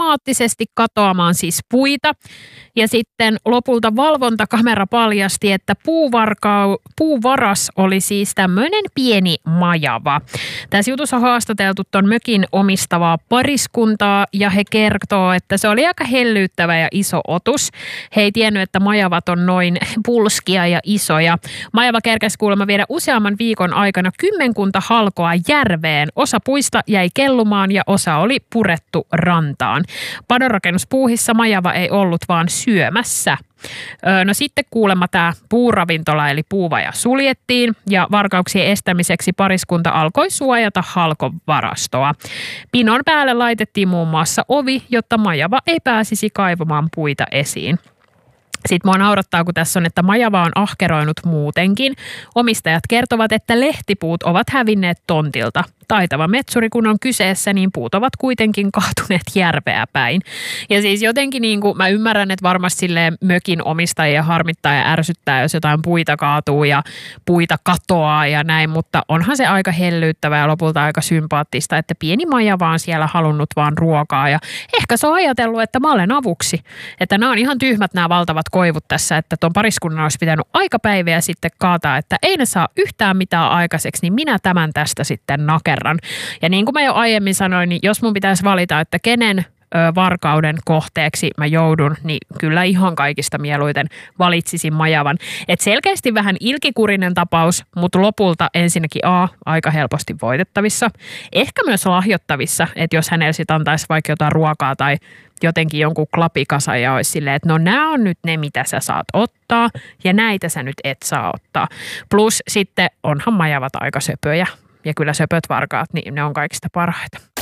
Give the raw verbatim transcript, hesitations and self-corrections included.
systemaattisesti katoamaan siis puita. Ja sitten lopulta valvontakamera paljasti, että puuvarka- puuvaras oli siis tämmöinen pieni majava. Tässä jutussa on haastateltu ton mökin omistavaa pariskuntaa ja he kertoo, että se oli aika hellyyttävä ja iso otus. He ei tiennyt, että majavat on noin pulskia ja isoja. Majava kerkesi kuulemma viedä useamman viikon aikana kymmenkunta halkoa järveen. Osa puista jäi kellumaan ja osa oli purettu rantaan. Padonrakennuspuuhissa majava ei ollut vaan syömässä. No sitten kuulemma tämä puuravintola eli puuvaja suljettiin ja varkauksien estämiseksi pariskunta alkoi suojata halkovarastoa. Pinon päälle laitettiin muun muassa ovi, jotta majava ei pääsisi kaivamaan puita esiin. Sitten mua naurattaa, kun tässä on, että majava on ahkeroinut muutenkin. Omistajat kertovat, että lehtipuut ovat hävinneet tontilta. Taitava metsuri, kun on kyseessä, niin puut ovat kuitenkin kaatuneet järveä päin. Ja siis jotenkin niin kuin mä ymmärrän, että varmasti silleen mökin omistajia harmittaa ja ärsyttää, jos jotain puita kaatuu ja puita katoaa ja näin, mutta onhan se aika hellyyttävää ja lopulta aika sympaattista, että pieni majava on siellä halunnut vaan ruokaa ja ehkä se on ajatellut, että mä olen avuksi. Että nämä on ihan tyhmät nämä valtavat koivut tässä, että ton pariskunnan olisi pitänyt aikapäiviä sitten kaataa, että ei ne saa yhtään mitään aikaiseksi, niin minä tämän tästä sitten nakerran. Ja niin kuin mä jo aiemmin sanoin, niin jos mun pitäisi valita, että kenen ö, varkauden kohteeksi mä joudun, niin kyllä ihan kaikista mieluiten valitsisin majavan. Et selkeästi vähän ilkikurinen tapaus, mutta lopulta ensinnäkin A, aika helposti voitettavissa. Ehkä myös lahjottavissa, että jos hänellä sitten antaisi vaikka jotain ruokaa tai jotenkin jonkun klapikasa ja olisi silleen, että no nämä on nyt ne, mitä sä saat ottaa ja näitä sä nyt et saa ottaa. Plus sitten onhan majavat aika söpöjä. Ja kyllä söpöt varkaat, niin ne on kaikista parhaita.